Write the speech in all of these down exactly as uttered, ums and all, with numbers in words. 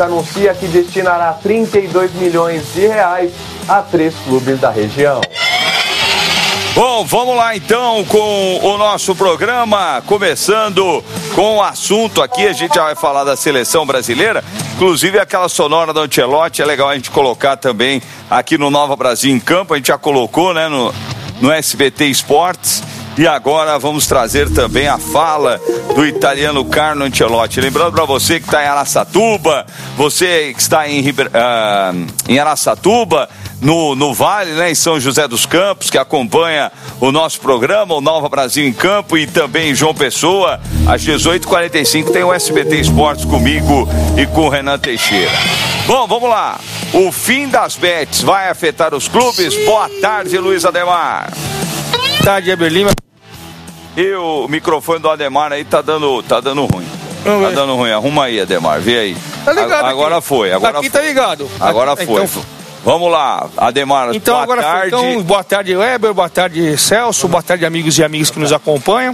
anuncia que destinará trinta e dois milhões de reais a três clubes da região. Bom, vamos lá então com o nosso programa, começando com o assunto aqui, a gente já vai falar da seleção brasileira, inclusive aquela sonora do Ancelotti, é legal a gente colocar também aqui no Nova Brasil em Campo, a gente já colocou, né, no, no S B T Esportes. E agora vamos trazer também a fala do italiano Carlo Ancelotti. Lembrando para você que está em Araçatuba, você que está em, uh, em Araçatuba, no, no Vale, né, em São José dos Campos, que acompanha o nosso programa, o Nova Brasil em Campo, e também em João Pessoa, às dezoito e quarenta e cinco tem o S B T Esportes comigo e com o Renan Teixeira. Bom, vamos lá. O fim das bets vai afetar os clubes? Boa tarde, Luiz Ademar. Boa tarde, Eber Lima. E o microfone do Ademar aí tá dando, tá dando ruim. Tá dando ruim. Arruma aí, Ademar. Vê aí. Tá ligado. Agora aqui. foi. Agora aqui foi. Tá ligado. Agora aqui, foi. Então... Vamos lá, Ademar. Então, boa agora tarde. Foi. Então, boa tarde, Weber. Boa tarde, Celso. Boa tarde, amigos e amigas que nos acompanham.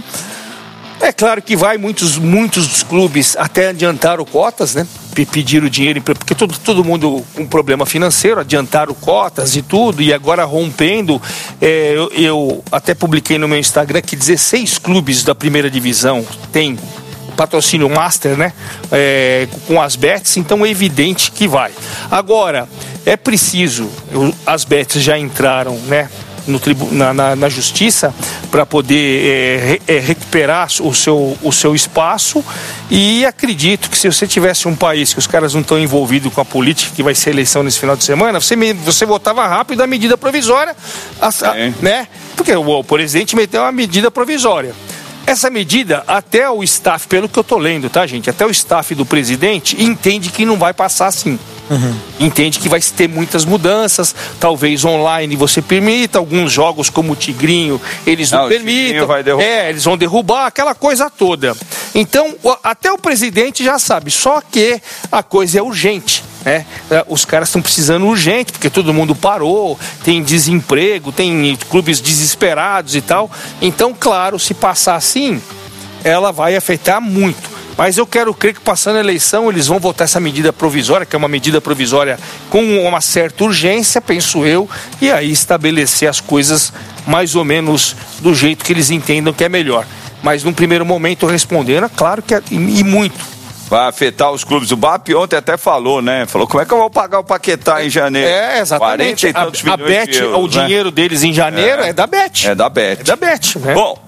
É claro que vai, muitos, muitos dos clubes até adiantaram cotas, né? Pediram dinheiro, porque todo, todo mundo com problema financeiro, adiantaram cotas e tudo, e agora rompendo, é, eu, eu até publiquei no meu Instagram que dezesseis clubes da primeira divisão têm patrocínio master, né? É, com as bets, então é evidente que vai. Agora, é preciso, eu, as bets já entraram, né? No tribu, na, na, na justiça para poder é, é, recuperar o seu, o seu espaço, e acredito que se você tivesse um país que os caras não estão envolvidos com a política, que vai ser eleição nesse final de semana, você, você votava rápido a medida provisória, a, a, né? Porque o, o presidente meteu uma medida provisória. Essa medida, até o staff, pelo que eu tô lendo, tá, gente? Até o staff do presidente entende que não vai passar assim. Uhum. Entende que vai ter muitas mudanças, talvez online você permita, alguns jogos como o Tigrinho, eles não, não permitam, vai é, eles vão derrubar, aquela coisa toda. Então, até o presidente já sabe, só que a coisa é urgente. É, os caras estão precisando urgente, porque todo mundo parou, tem desemprego, tem clubes desesperados e tal. Então, claro, se passar assim, ela vai afetar muito. Mas eu quero crer que, passando a eleição, eles vão votar essa medida provisória, que é uma medida provisória com uma certa urgência, penso eu, e aí estabelecer as coisas mais ou menos do jeito que eles entendam que é melhor. Mas, num primeiro momento, respondendo, claro que é, e, e muito. Vai afetar os clubes. O B A P ontem até falou, né? Falou, como é que eu vou pagar o Paquetá em janeiro? É, exatamente. quarenta e tantos a, a Bet, euros, o dinheiro né? deles em janeiro é, é da Bet. É da Bet. É da Bet, né? Bom,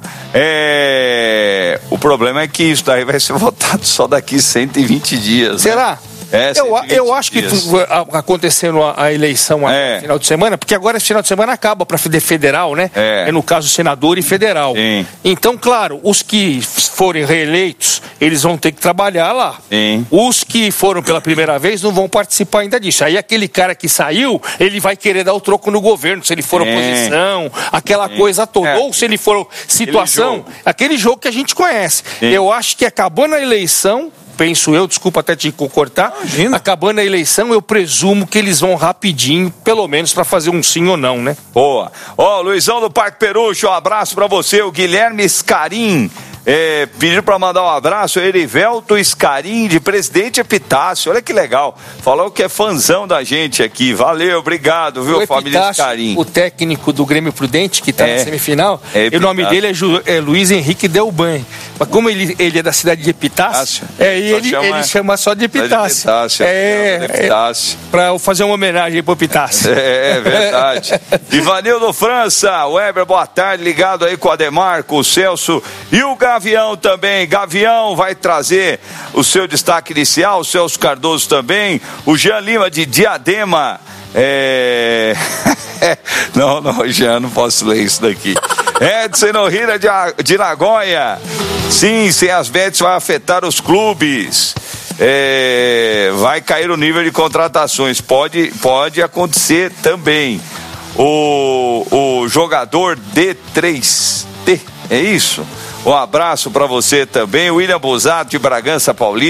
é... o problema é que isso daí vai ser votado só daqui cento e vinte dias. Será? Né? É, eu, eu acho que acontecendo a, a eleição é. no final de semana, porque agora esse final de semana acaba para federal, né? É. é no caso senador e federal. Sim. Então, claro, os que forem reeleitos, eles vão ter que trabalhar lá. Sim. Os que foram pela primeira vez não vão participar ainda disso. Aí aquele cara que saiu, ele vai querer dar o troco no governo, se ele for Sim. oposição, aquela Sim. coisa toda. É. Ou se ele for situação, aquele jogo, aquele jogo que a gente conhece. Sim. Eu acho que acabando a eleição, penso eu, desculpa até te cortar, Imagina. acabando a eleição, eu presumo que eles vão rapidinho, pelo menos para fazer um sim ou não, né? Boa. Ó, oh, Luizão do Parque Perucho, um abraço para você, o Guilherme Scarim. É, pediu para mandar um abraço, Erivelto Scarim, de Presidente Epitácio. Olha que legal. Falou que é fãzão da gente aqui. Valeu, obrigado, viu, o família Scarim. O técnico do Grêmio Prudente, que está é, na semifinal, é e o nome dele é, Ju, é Luiz Henrique Delban. Mas como ele, ele é da cidade de Epitácio, é, ele, chama, ele chama só de Epitácio. De Epitácio é, é, Epitácio. É, para fazer uma homenagem para o Epitácio. É, é verdade. Ivanildo França, Weber, boa tarde, ligado aí com o Ademar, com o Celso e o Gavião também. Gavião vai trazer o seu destaque inicial, o Celso Cardoso também, o Jean Lima de Diadema. É... não, não, Jean, não posso ler isso daqui. Edson Nohira de, de Nagoya. Sim, sem as bets vai afetar os clubes. É... Vai cair o nível de contratações. Pode, pode acontecer também. O, o jogador D três T, é isso? Um abraço para você também, William Busato de Bragança Paulista.